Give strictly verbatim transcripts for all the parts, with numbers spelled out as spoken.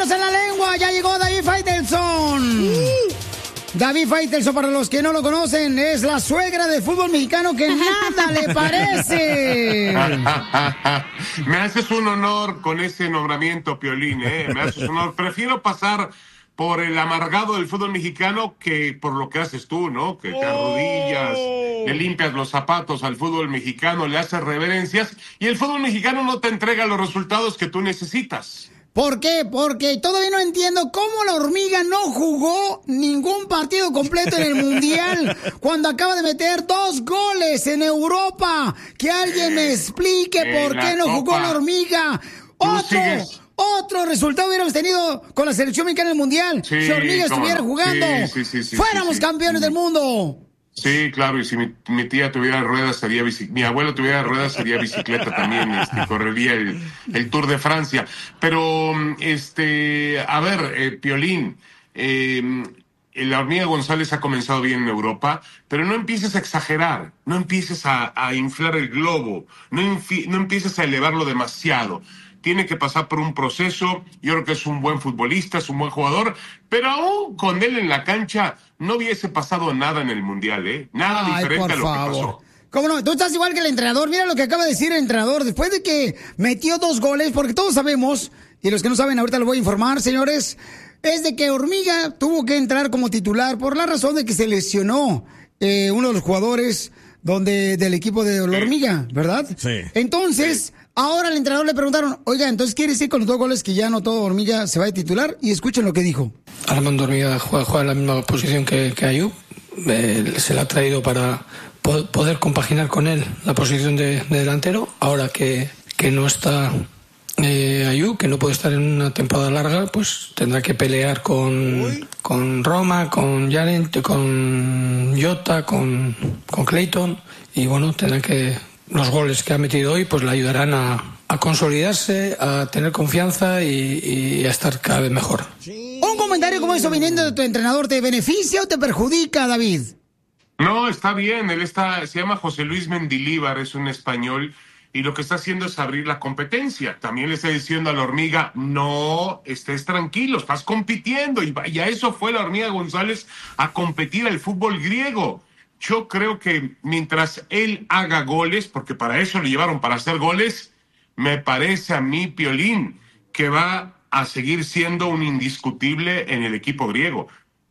pelos en la lengua! ¡Ya llegó David Faitelson! Uh. David Faitelson, para los que no lo conocen, es la suegra del fútbol mexicano que nada le parece. Me haces un honor con ese nombramiento, Piolín, ¿eh? Me haces un honor. Prefiero pasar por el amargado del fútbol mexicano que por lo que haces tú, ¿no? Que te arrodillas, le limpias los zapatos al fútbol mexicano, le haces reverencias y el fútbol mexicano no te entrega los resultados que tú necesitas. ¿Por qué? Porque todavía no entiendo cómo la hormiga no jugó ningún partido completo en el Mundial cuando acaba de meter dos goles en Europa. Que alguien me explique eh, por qué no Copa. Jugó la hormiga. Otro, otro resultado hubiéramos tenido con la selección mexicana en el Mundial. Sí, si hormiga estuviera no. jugando, sí, sí, sí, fuéramos sí, sí, campeones sí. del mundo. Sí, claro, y si mi, mi tía tuviera ruedas sería bicicleta, mi abuelo tuviera ruedas sería bicicleta también, este, correría el, el Tour de Francia. Pero, este, a ver, eh, Piolín, eh, la hormiga González ha comenzado bien en Europa, pero no empieces a exagerar, no empieces a, a inflar el globo, no, infi, no empieces a elevarlo demasiado. Tiene que pasar por un proceso. Yo creo que es un buen futbolista, es un buen jugador, pero aún con él en la cancha no hubiese pasado nada en el Mundial, ¿eh? Nada Ay, diferente a lo favor. que pasó. ¿Cómo no? Tú estás igual que el entrenador. Mira lo que acaba de decir el entrenador. Después de que metió dos goles, porque todos sabemos, y los que no saben ahorita lo voy a informar, señores, es de que Hormiga tuvo que entrar como titular por la razón de que se lesionó eh, uno de los jugadores donde del equipo de la Hormiga, ¿verdad? Sí. Entonces... Sí. Ahora al entrenador le preguntaron, oiga, entonces ¿quiere decir con los dos goles que ya anotó Hormiga se va a titular? Y escuchen lo que dijo. Armando Hormiga juega, juega en la misma posición que, que Ayub. Eh, se le ha traído para po poder compaginar con él la posición de, de delantero. Ahora que, que no está eh, Ayub, que no puede estar en una temporada larga, pues tendrá que pelear con, con Roma, con Yarent, con Jota, con, con Clayton. Y bueno, tendrá que... Los goles que ha metido hoy pues le ayudarán a, a consolidarse, a tener confianza y, y a estar cada vez mejor. Sí. Un comentario como eso viniendo de tu entrenador, ¿te beneficia o te perjudica, David? No, está bien. Él está, se llama José Luis Mendilíbar, es un español, y lo que está haciendo es abrir la competencia. También le está diciendo a la hormiga, no, estés tranquilo, estás compitiendo. Y, y a eso fue la hormiga González, a competir al fútbol griego. Yo creo que mientras él haga goles, porque para eso lo llevaron, para hacer goles, me parece a mí, Piolín, que va a seguir siendo un indiscutible en el equipo griego.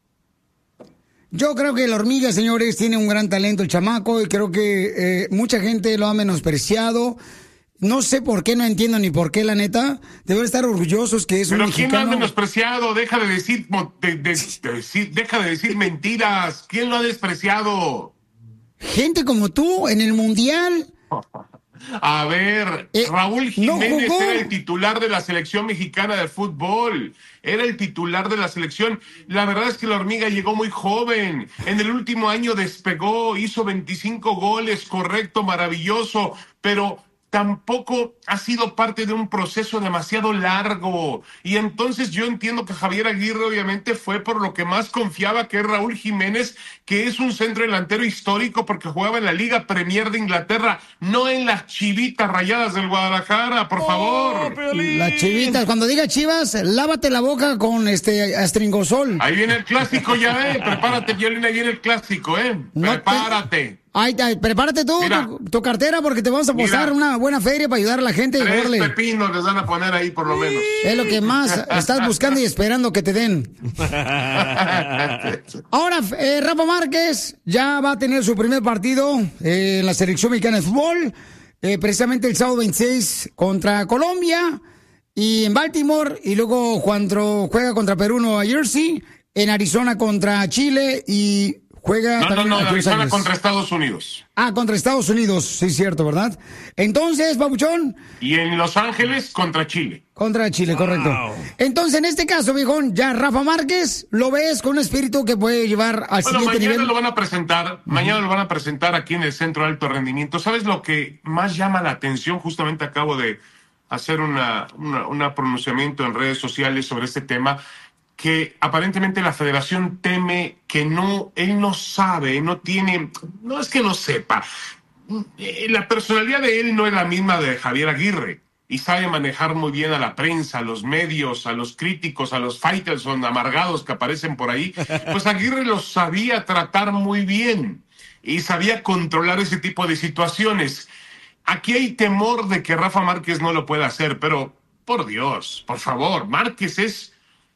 Yo creo que la hormiga, señores, tiene un gran talento el chamaco y creo que eh, mucha gente lo ha menospreciado. No sé por qué, no entiendo ni por qué, la neta. Deben estar orgullosos que es Pero un mexicano. ¿Quién lo ha menospreciado? Deja de decir, de, de, de decir, deja de decir mentiras. ¿Quién lo ha despreciado? Gente como tú en el Mundial. A ver, eh, Raúl Jiménez no era el titular de la selección mexicana de fútbol. Era el titular de la selección. La verdad es que la hormiga llegó muy joven. En el último año despegó, hizo veinticinco goles, correcto, maravilloso, pero tampoco ha sido parte de un proceso demasiado largo. Y entonces yo entiendo que Javier Aguirre obviamente fue por lo que más confiaba, que es Raúl Jiménez, que es un centro delantero histórico porque jugaba en la Liga Premier de Inglaterra, no en las Chivitas Rayadas del Guadalajara, por oh, favor. Piolín. Las Chivitas, cuando diga Chivas, lávate la boca con este astringosol. Ahí viene el clásico ya, eh. Prepárate, Piolín, ahí viene el clásico, eh. No Prepárate. Te... Ay, ay, prepárate tú, tu, tu cartera, porque te vamos a posar una buena feria para ayudar a la gente. Tres Orle. pepinos les van a poner ahí, por lo menos. Es lo que más estás buscando y esperando que te den. Ahora, eh, Rafa Márquez ya va a tener su primer partido eh, en la selección mexicana de fútbol, eh, precisamente el sábado veintiséis contra Colombia, y en Baltimore, y luego cuando juega contra Perú, Nueva Jersey, en Arizona contra Chile, y... Juega no, no, no, Arizona contra Estados Unidos. Ah, contra Estados Unidos, sí, cierto, ¿verdad? Entonces, Papuchón. Y en Los Ángeles contra Chile. Contra Chile, wow. Correcto. Entonces, en este caso, viejón, ya Rafa Márquez, ¿lo ves con un espíritu que puede llevar al bueno, siguiente nivel? Mañana lo van a presentar, uh-huh. mañana lo van a presentar aquí en el Centro de Alto Rendimiento. ¿Sabes lo que más llama la atención? Justamente acabo de hacer una, una, una pronunciamiento en redes sociales sobre este tema, que aparentemente la federación teme que no, él no sabe, no tiene, no es que no sepa, la personalidad de él no es la misma de Javier Aguirre. y sabe manejar muy bien a la prensa, a los medios, a los críticos, a los Faitelson amargados que aparecen por ahí, pues Aguirre los sabía tratar muy bien y sabía controlar ese tipo de situaciones. Aquí hay temor de que Rafa Márquez no lo pueda hacer, pero por Dios, por favor, Márquez es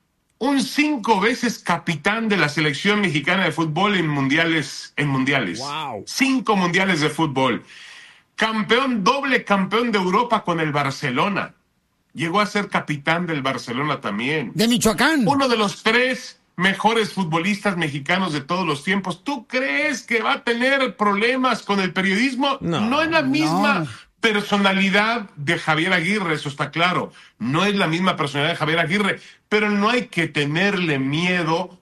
un cinco veces capitán de la selección mexicana de fútbol en mundiales, en mundiales. Wow. Cinco mundiales de fútbol. Campeón, doble campeón de Europa con el Barcelona. Llegó a ser capitán del Barcelona también. De Michoacán. Uno de los tres mejores futbolistas mexicanos de todos los tiempos. ¿Tú crees que va a tener problemas con el periodismo? No, no es la misma no. personalidad de Javier Aguirre, eso está claro. No es la misma personalidad de Javier Aguirre, pero no hay que tenerle miedo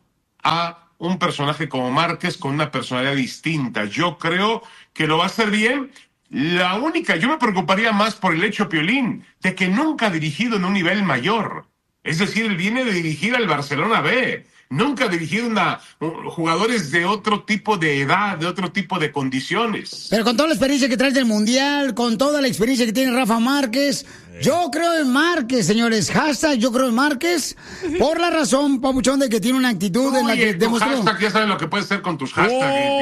a un personaje como Márquez con una personalidad distinta. Yo creo que lo va a hacer bien. La única, yo me preocuparía más por el hecho, Piolín, de que nunca ha dirigido en un nivel mayor. Es decir, él viene de dirigir al Barcelona B. Nunca ha dirigido una, jugadores de otro tipo de edad, de otro tipo de condiciones. Pero con toda la experiencia que traes del Mundial, con toda la experiencia que tiene Rafa Márquez, eh. yo creo en Márquez, señores. Hashtag yo creo en Márquez, por la razón, papuchón, de que tiene una actitud Oye, en la que tu demostró. hashtag, ya sabes lo que puedes hacer con tus hashtags.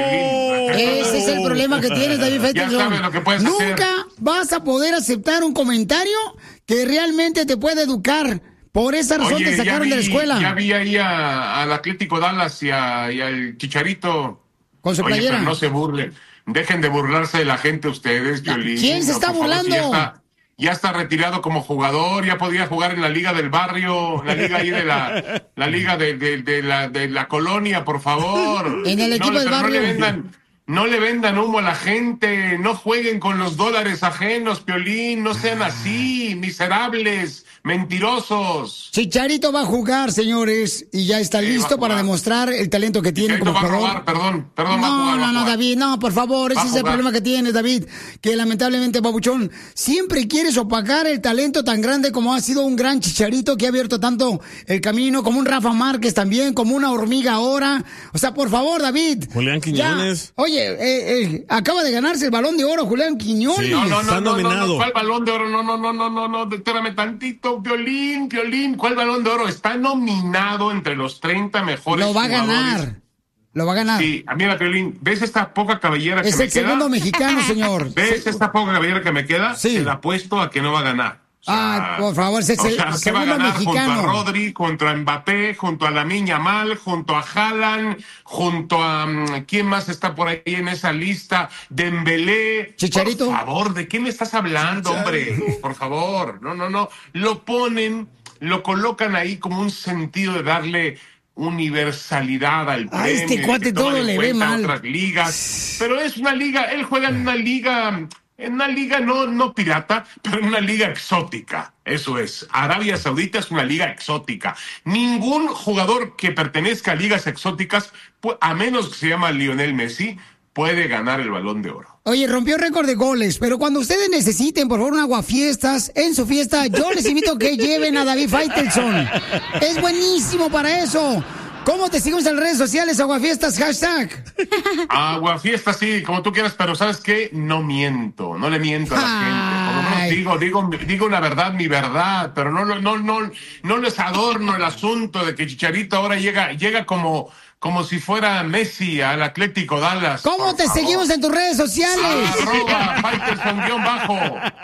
Oh. Ese es el problema que tienes, David Faitelson. Ya sabes lo que puedes Nunca hacer. vas a poder aceptar un comentario que realmente te puede educar. Por esa razón Oye, te sacaron vi, de la escuela. Ya vi ahí a, al Atlético Dallas y, a, y al Chicharito. Con su Oye, playera. pero no se burlen. Dejen de burlarse de la gente ustedes, Piolín. ¿Quién se No, está por favor, burlando? si ya, está, ya está retirado como jugador, ya podía jugar en la liga del barrio, la liga ahí de la, la liga de, de, de, la, de la colonia, por favor. En el equipo no, del pero barrio. No le vendan, no le vendan humo a la gente, no jueguen con los dólares ajenos, Piolín, no sean así, miserables, mentirosos. Chicharito va a jugar, señores, y ya está Sí, listo para demostrar el talento que tiene Chicharito como va a jugador. robar, perdón, perdón, va a No, jugar, va no, a no, jugar. David, no, por favor, Va ese a es el jugar. problema que tienes, David, que lamentablemente, papuchón, siempre quieres opacar el talento tan grande como ha sido un gran Chicharito que ha abierto tanto el camino, como un Rafa Márquez también, como una hormiga ahora. O sea, por favor, David. Julián Quiñones. Ya. Oye, eh, eh, acaba de ganarse el Balón de Oro, Julián Quiñones. Sí. No, no, Está no, no, no, nominado. no, ¿cuál balón de oro? No, no, no, no, no, no, espérame tantito, Violín, Violín, ¿cuál balón de oro? Está nominado entre los treinta mejores Lo va a jugadores. ganar. Lo va a ganar. Sí, mira, Violín, ¿ves esta poca cabellera que Es me el queda? segundo mexicano, señor. ¿Ves esta poca cabellera que me queda? Sí. Se la apuesto a que no va a ganar. O sea, Ah, por favor, ese es o el sea, ¿qué va a segundo ganar mexicano. junto a Rodri, junto a Mbappé, junto a Lamine Yamal, junto a Haaland, junto a um, ¿quién más está por ahí en esa lista? Dembélé. Chicharito. Por favor, ¿de qué me estás hablando, hombre? Por favor, no, no, no. Lo ponen, lo colocan ahí como un sentido de darle universalidad al A premio. este de cuate que toman todo en le ve cuenta mal. Otras ligas, pero es una liga, él juega en una liga, en una liga no, no pirata, pero en una liga exótica. Eso es. Arabia Saudita es una liga exótica. Ningún jugador que pertenezca a ligas exóticas, a menos que se llama Lionel Messi, puede ganar el Balón de Oro. Oye, rompió récord de goles, pero cuando ustedes necesiten, por favor, un aguafiestas en su fiesta, yo les invito a que lleven a David Faitelson. Es buenísimo para eso. ¿Cómo te seguimos en las redes sociales, aguafiestas, hashtag? Aguafiestas, sí, como tú quieras, pero ¿sabes qué? No miento, no le miento a la Ay. gente. Por lo menos digo, digo, digo una verdad, mi verdad, pero no, no, no, no les adorno el asunto de que Chicharito ahora llega, llega como... como si fuera Messi al Atlético Dallas. ¿Cómo te favor. seguimos en tus redes sociales? Arroba Faitelson guión bajo.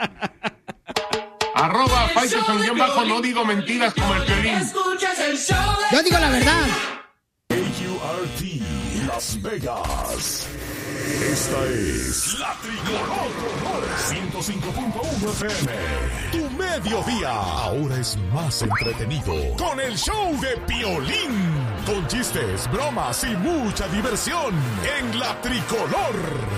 Arroba Faitelson guión bajo, no digo mentiras como el Piolín. Yo digo la verdad. A U R T Las Vegas. Esta es La Tricolor ciento cinco punto uno F M. Tu mediodía ahora es más entretenido con el show de Piolín. Con chistes, bromas y mucha diversión en La Tricolor.